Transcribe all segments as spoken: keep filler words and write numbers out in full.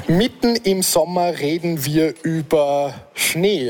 Mitten im Sommer reden wir über Schnee,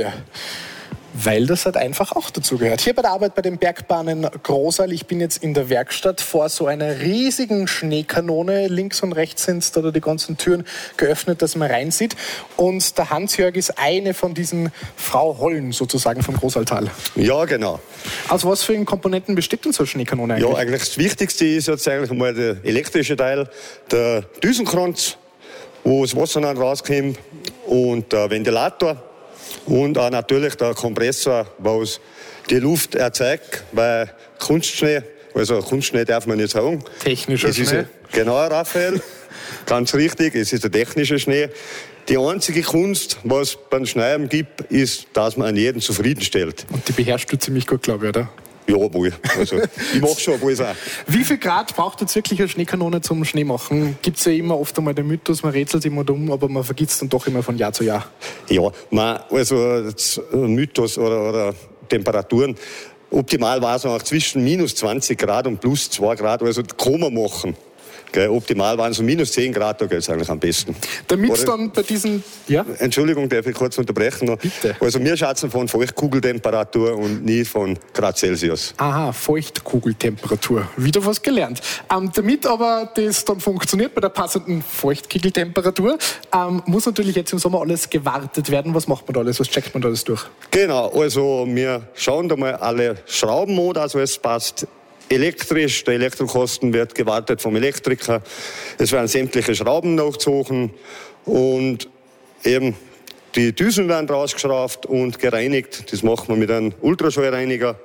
weil das halt einfach auch dazu gehört. Hier bei der Arbeit bei den Bergbahnen Großal, ich bin jetzt in der Werkstatt vor so einer riesigen Schneekanone. Links und rechts sind da die ganzen Türen geöffnet, dass man reinsieht. Und der Hans-Jörg ist eine von diesen Frau Hollen sozusagen vom Großaltal. Ja, genau. Aus was für Komponenten besteht denn so eine Schneekanone eigentlich? Ja, eigentlich das Wichtigste ist jetzt eigentlich mal der elektrische Teil, der Düsenkranz, wo das Wasser dann rauskommt, und der Ventilator. Und auch natürlich der Kompressor, wo es die Luft erzeugt, weil Kunstschnee, also Kunstschnee darf man nicht sagen. Technischer es ist Schnee. Ein, genau, Raphael, ganz richtig, es ist der technische Schnee. Die einzige Kunst, was es beim Schneiden gibt, ist, dass man an jeden zufriedenstellt. Und die beherrschst du ziemlich gut, glaube ich, oder? Ja, wohl. Also, ich mache schon wohl auch. Wie viel Grad braucht jetzt wirklich eine Schneekanone zum Schnee machen? Gibt es ja immer oft einmal den Mythos, man rätselt immer dumm, aber man vergisst es dann doch immer von Jahr zu Jahr. Ja, man, also Mythos oder, oder Temperaturen. Optimal war es auch zwischen minus zwanzig Grad und plus zwei Grad, also kann man machen. Gell, optimal waren so minus zehn Grad, da geht es eigentlich am besten. Damit es dann bei diesen... Ja? Entschuldigung, darf ich kurz unterbrechen noch? Bitte. Also wir schätzen von Feuchtkugeltemperatur und nie von Grad Celsius. Aha, Feuchtkugeltemperatur. Wieder was gelernt. Ähm, damit aber das dann funktioniert bei der passenden Feuchtkugeltemperatur, ähm, muss natürlich jetzt im Sommer alles gewartet werden. Was macht man da alles? Was checkt man da alles durch? Genau, also wir schauen da mal alle Schrauben an, also es passt. Elektrisch, der Elektrokosten wird gewartet vom Elektriker. Es werden sämtliche Schrauben nachgezogen und eben die Düsen werden rausgeschraubt und gereinigt. Das macht man mit einem Ultraschallreiniger.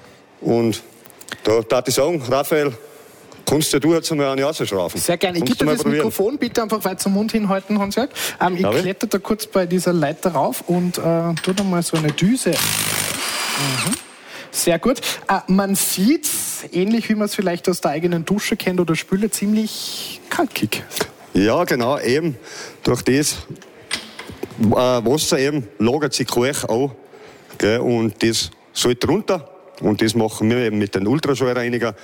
Und da darf ich sagen, Raphael, kannst du jetzt einmal eine rausschrauben? Sehr gerne. Ich gebe dir das probieren. Mikrofon bitte einfach weit zum Mund hinhalten, Hans-Jörg. Ähm, ich kletter da kurz bei dieser Leiter rauf und äh, tu da mal so eine Düse. Mhm. Sehr gut. Äh, man sieht, ähnlich wie man es vielleicht aus der eigenen Dusche kennt oder Spüle, ziemlich kalkig. Ja, genau, eben. Durch das äh, Wasser eben lagert sich Kalk an. Gell, und das sollte runter. Und das machen wir eben mit dem Ultraschallreiniger.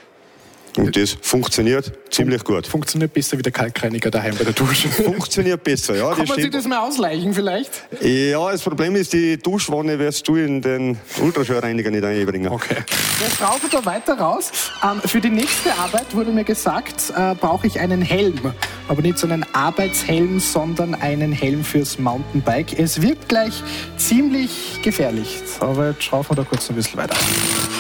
Und das funktioniert ziemlich gut. Funktioniert besser wie der Kalkreiniger daheim bei der Dusche. Funktioniert besser, ja. Kann man sich das mal ausleichen vielleicht? Ja, das Problem ist, die Duschwanne wirst du in den Ultraschallreiniger nicht einbringen. Okay. Wir schrauben da weiter raus. Ähm, für die nächste Arbeit wurde mir gesagt, äh, brauche ich einen Helm. Aber nicht so einen Arbeitshelm, sondern einen Helm fürs Mountainbike. Es wird gleich ziemlich gefährlich. Aber jetzt schauen wir da kurz ein bisschen weiter.